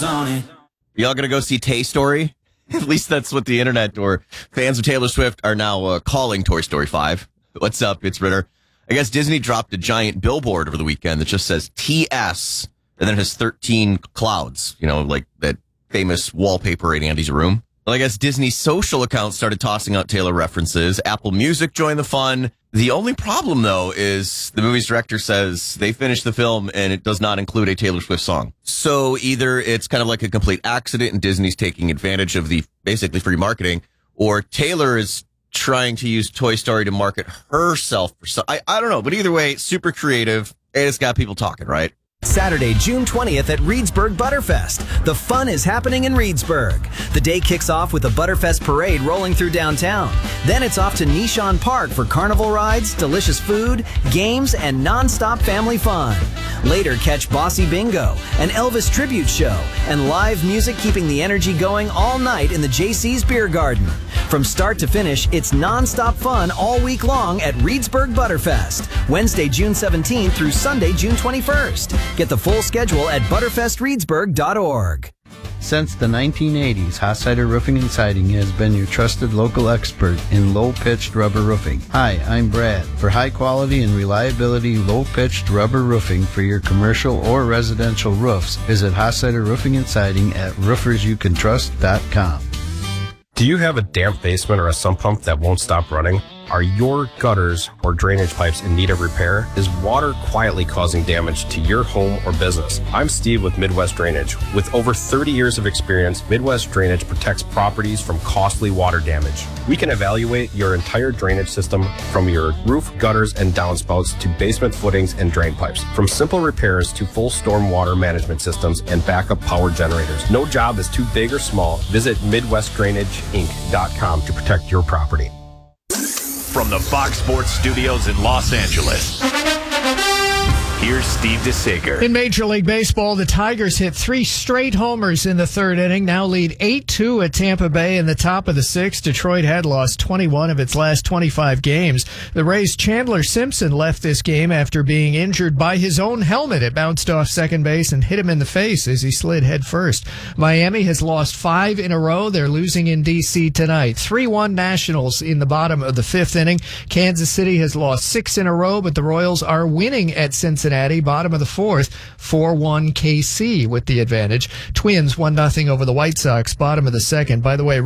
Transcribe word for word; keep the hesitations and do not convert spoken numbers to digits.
on it. Y'all gonna go see Toy Story? At least that's what the internet or fans of Taylor Swift are now uh, calling Toy Story five. What's up? It's Ritter. I guess Disney dropped a giant billboard over the weekend that just says T S, and then it has thirteen clouds, you know, like that famous wallpaper in Andy's room. Well, I guess Disney's social account started tossing out Taylor references. Apple Music joined the fun. The only problem, though, is the movie's director says they finished the film and it does not include a Taylor Swift song. So either it's kind of like a complete accident and Disney's taking advantage of the basically free marketing, or Taylor is trying to use Toy Story to market herself. For so- I, I don't know, but either way, super creative, and it's got people talking, right? Saturday, June twentieth at Reedsburg Butterfest. The fun is happening in Reedsburg. The day kicks off with a Butterfest parade rolling through downtown. Then it's off to Nishan Park for carnival rides, delicious food, games, and non-stop family fun. Later, catch Bossy Bingo, an Elvis tribute show, and live music keeping the energy going all night in the J C's Beer Garden. From start to finish, it's non-stop fun all week long at Reedsburg Butterfest. Wednesday, June seventeenth through Sunday, June twenty-first. Get the full schedule at butterfest reedsburg dot org. Since the nineteen eighties, Hossider Roofing and Siding has been your trusted local expert in low-pitched rubber roofing. Hi, I'm Brad. For high quality and reliability low-pitched rubber roofing for your commercial or residential roofs, visit Hossider Roofing and Siding at roofers you can trust dot com. Do you have a damp basement or a sump pump that won't stop running? Are your gutters or drainage pipes in need of repair? Is water quietly causing damage to your home or business? I'm Steve with Midwest Drainage. With over thirty years of experience, Midwest Drainage protects properties from costly water damage. We can evaluate your entire drainage system from your roof, gutters, and downspouts to basement footings and drain pipes. From simple repairs to full storm water management systems and backup power generators. No job is too big or small. Visit midwest drainage inc dot com to protect your property. From the Fox Sports Studios in Los Angeles, here's Steve DeSager. In Major League Baseball, the Tigers hit three straight homers in the third inning, now lead eight two at Tampa Bay in the top of the sixth. Detroit had lost twenty-one of its last twenty-five games. The Rays' Chandler Simpson left this game after being injured by his own helmet. It bounced off second base and hit him in the face as he slid head first. Miami has lost five in a row. They're losing in D C tonight. three one Nationals in the bottom of the fifth inning. Kansas City has lost six in a row, but the Royals are winning at Cincinnati. Bottom of the fourth, four one K C with the advantage. Twins one nothing over the White Sox, bottom of the second. By the way,